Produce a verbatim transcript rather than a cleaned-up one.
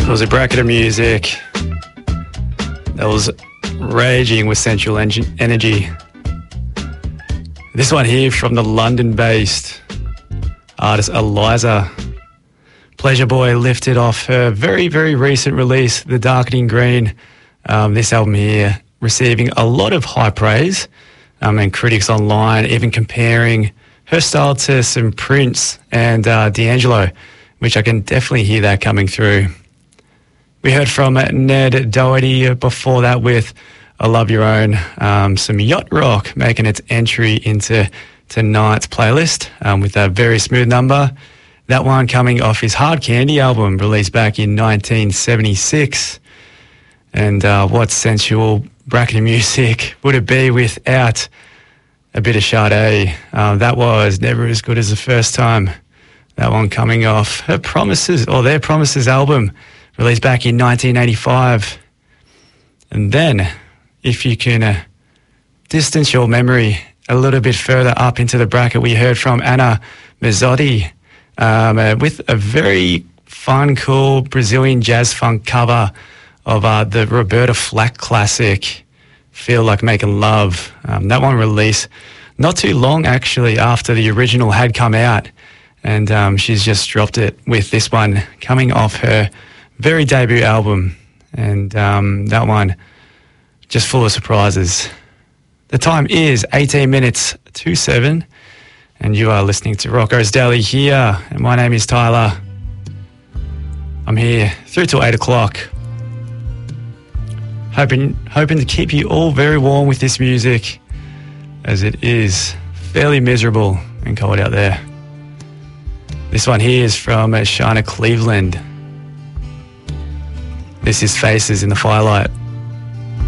was a bracket of music that was raging with sensual en- energy. This one here from the London-based artist Eliza. Pleasure Boy lifted off her very, very recent release, The Darkening Green. Um, this album here receiving a lot of high praise, um, and critics online even comparing her style to some Prince and uh, D'Angelo, which I can definitely hear that coming through. We heard from Ned Doherty before that with I Love Your Own, um, some yacht rock making its entry into tonight's playlist um, with a very smooth number. That one coming off his Hard Candy album released back in nineteen seventy-six. And uh, what sensual bracket of music would it be without a bit of Sade? Uh, that was Never As Good As The First Time. That one coming off her Promises, or their Promises album, released back in nineteen eighty-five. And then, if you can uh, distance your memory a little bit further up into the bracket, we heard from Anna Mezzotti um, uh, with a very fun, cool Brazilian jazz funk cover of uh, the Roberta Flack classic, Feel Like Making Love. Um, that one released not too long, actually, after the original had come out. And um, she's just dropped it with this one coming off her very debut album. And um, that one just full of surprises. The time is eighteen minutes to seven. And you are listening to Rocco's Daily here. And my name is Tyler. I'm here through till eight o'clock. Hoping, hoping to keep you all very warm with this music, as it is fairly miserable and cold out there. This one here is from uh, Shana Cleveland. This is Faces in the Firelight.